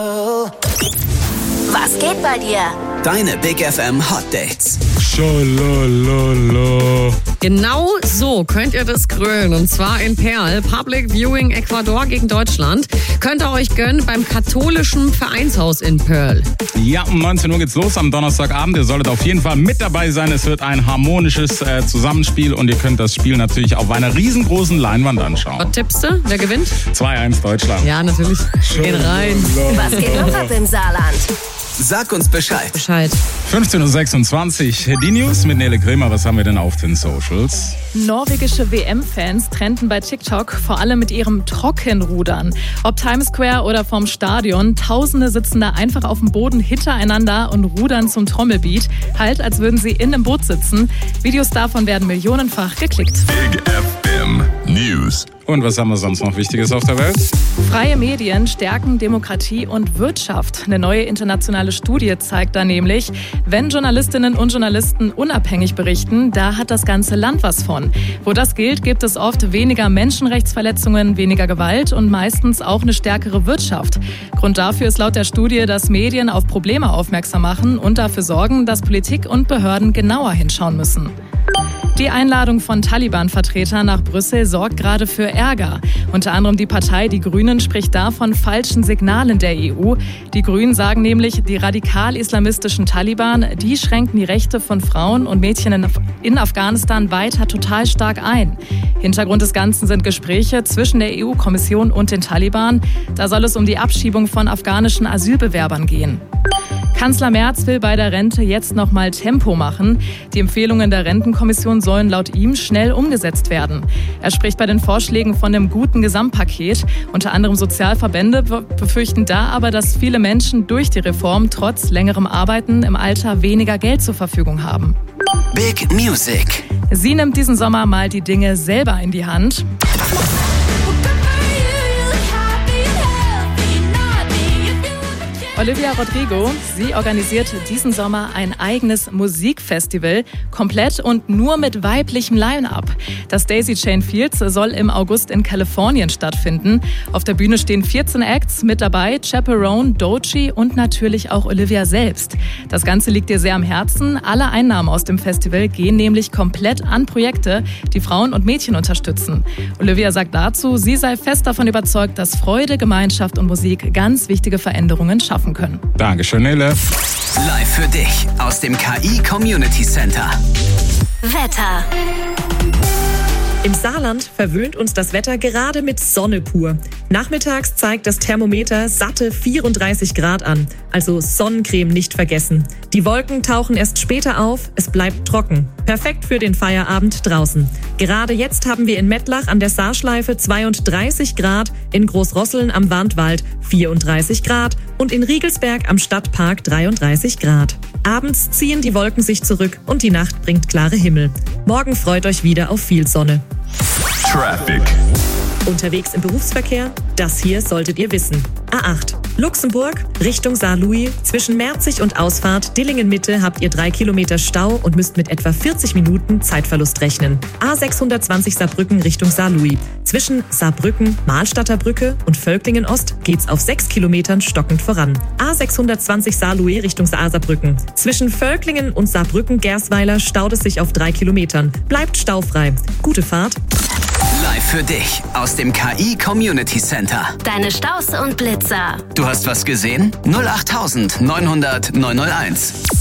Was geht bei dir? Deine Big FM Hot Dates. Scholololo. Genau so könnt ihr das grölen. Und zwar in Perl. Public Viewing Ecuador gegen Deutschland. Könnt ihr euch gönnen beim katholischen Vereinshaus in Perl. Ja, um 19 Uhr geht's los am Donnerstagabend. Ihr solltet auf jeden Fall mit dabei sein. Es wird ein harmonisches Zusammenspiel und ihr könnt das Spiel natürlich auf einer riesengroßen Leinwand anschauen. Was tippst du? Wer gewinnt? 2-1 Deutschland. Ja, natürlich. Geht rein. Was geht noch ab im Saarland? Sag uns Bescheid. 15.26 Uhr. Die News mit Nele Kremer. Was haben wir denn auf den Socials? Norwegische WM-Fans trennten bei TikTok vor allem mit ihrem Trockenrudern. Ob Times Square oder vorm Stadion, Tausende sitzen da einfach auf dem Boden hintereinander und rudern zum Trommelbeat. Halt, als würden sie in einem Boot sitzen. Videos davon werden millionenfach geklickt. Big FM News. Und was haben wir sonst noch Wichtiges auf der Welt? Freie Medien stärken Demokratie und Wirtschaft. Eine neue internationale Studie zeigt da nämlich, wenn Journalistinnen und Journalisten unabhängig berichten, da hat das ganze Land was von. Wo das gilt, gibt es oft weniger Menschenrechtsverletzungen, weniger Gewalt und meistens auch eine stärkere Wirtschaft. Grund dafür ist laut der Studie, dass Medien auf Probleme aufmerksam machen und dafür sorgen, dass Politik und Behörden genauer hinschauen müssen. Die Einladung von Taliban-Vertretern nach Brüssel sorgt gerade für Ärger. Unter anderem die Partei Die Grünen spricht da von falschen Signalen der EU. Die Grünen sagen nämlich, die radikal-islamistischen Taliban, die schränken die Rechte von Frauen und Mädchen in Afghanistan weiter total stark ein. Hintergrund des Ganzen sind Gespräche zwischen der EU-Kommission und den Taliban. Da soll es um die Abschiebung von afghanischen Asylbewerbern gehen. Kanzler Merz will bei der Rente jetzt noch mal Tempo machen. Die Empfehlungen der Rentenkommission sollen laut ihm schnell umgesetzt werden. Er spricht bei den Vorschlägen von einem guten Gesamtpaket. Unter anderem Sozialverbände befürchten da aber, dass viele Menschen durch die Reform trotz längerem Arbeiten im Alter weniger Geld zur Verfügung haben. Big Music. Sie nimmt diesen Sommer mal die Dinge selber in die Hand. Olivia Rodrigo, sie organisiert diesen Sommer ein eigenes Musikfestival, komplett und nur mit weiblichem Line-Up. Das Daisy Chain Fields soll im August in Kalifornien stattfinden. Auf der Bühne stehen 14 Acts, mit dabei Chaperone, Doechii und natürlich auch Olivia selbst. Das Ganze liegt ihr sehr am Herzen. Alle Einnahmen aus dem Festival gehen nämlich komplett an Projekte, die Frauen und Mädchen unterstützen. Olivia sagt dazu, sie sei fest davon überzeugt, dass Freude, Gemeinschaft und Musik ganz wichtige Veränderungen schaffen können. Dankeschön, Nele. Live für dich aus dem KI Community Center. Wetter. Im Saarland verwöhnt uns das Wetter gerade mit Sonne pur. Nachmittags zeigt das Thermometer satte 34 Grad an, also Sonnencreme nicht vergessen. Die Wolken tauchen erst später auf, es bleibt trocken. Perfekt für den Feierabend draußen. Gerade jetzt haben wir in Mettlach an der Saarschleife 32 Grad, in Großrosseln am Warntwald 34 Grad und in Riegelsberg am Stadtpark 33 Grad. Abends ziehen die Wolken sich zurück und die Nacht bringt klare Himmel. Morgen freut euch wieder auf viel Sonne. Traffic. Unterwegs im Berufsverkehr? Das hier solltet ihr wissen. A8. Luxemburg, Richtung Saarlouis. Zwischen Merzig und Ausfahrt Dillingen-Mitte habt ihr 3 Kilometer Stau und müsst mit etwa 40 Minuten Zeitverlust rechnen. A620 Saarbrücken Richtung Saarlouis. Zwischen Saarbrücken, Mahlstadter Brücke und Völklingen-Ost geht's auf 6 Kilometern stockend voran. A620 Saarlouis Richtung Saarbrücken. Zwischen Völklingen und Saarbrücken-Gersweiler staut es sich auf 3 Kilometern. Bleibt staufrei. Gute Fahrt. Live für dich aus dem KI Community Center. Deine Staus und Blitzer. Du hast was gesehen? 08900 901.